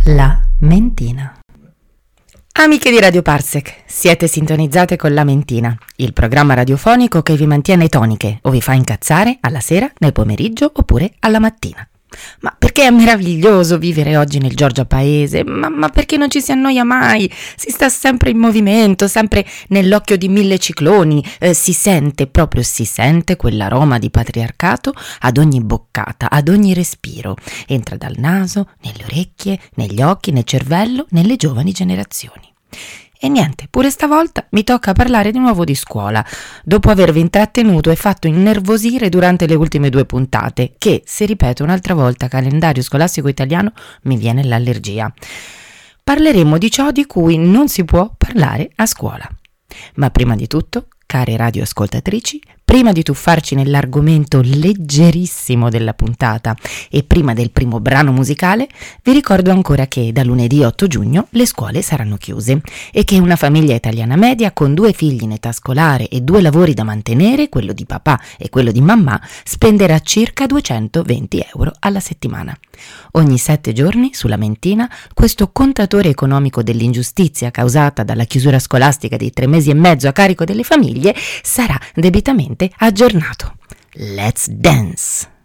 La Mentina. Amiche di Radio Parsec, siete sintonizzate con La Mentina, il programma radiofonico che vi mantiene toniche o vi fa incazzare alla sera, nel pomeriggio oppure alla mattina. Ma perché è meraviglioso vivere oggi nel Giorgia Paese, ma perché non ci si annoia mai, si sta sempre in movimento, sempre nell'occhio di mille cicloni, si sente quell'aroma di patriarcato ad ogni boccata, ad ogni respiro, entra dal naso, nelle orecchie, negli occhi, nel cervello, nelle giovani generazioni. E niente, pure stavolta mi tocca parlare di nuovo di scuola, dopo avervi intrattenuto e fatto innervosire durante le ultime 2 puntate, che, se ripeto un'altra volta calendario scolastico italiano, mi viene l'allergia. Parleremo di ciò di cui non si può parlare a scuola. Ma prima di tutto, care radioascoltatrici, prima di tuffarci nell'argomento leggerissimo della puntata e prima del primo brano musicale, vi ricordo ancora che da lunedì 8 giugno le scuole saranno chiuse e che una famiglia italiana media con 2 figli in età scolare e 2 lavori da mantenere, quello di papà e quello di mamma, spenderà circa 220 euro alla settimana. Ogni 7 giorni, sulla Mentina, questo contatore economico dell'ingiustizia causata dalla chiusura scolastica di 3 mesi e mezzo a carico delle famiglie sarà debitamente aggiornato. Let's dance!